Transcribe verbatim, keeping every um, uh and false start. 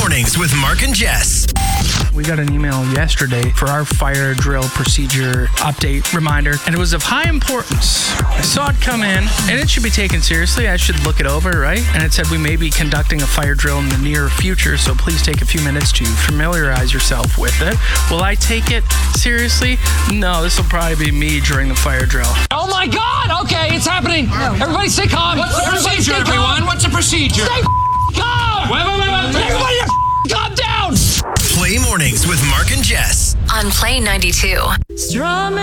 Mornings with Mark and Jess. We got an email yesterday for our fire drill procedure update reminder, and it was of high importance. I saw it come in, and it should be taken seriously. I should look it over, right? And it said we may be conducting a fire drill in the near future, so please take a few minutes to familiarize yourself with it. Will I take it seriously? No, this will probably be me during the fire drill. Oh my God! Okay, it's happening. Everybody stay calm. What's the Everybody procedure, stay everyone? calm. What's the procedure? Stay calm. Wait, wait, wait, wait. Everybody calm down. Play Mornings with Mark and Jess. On Play ninety-two. Strumming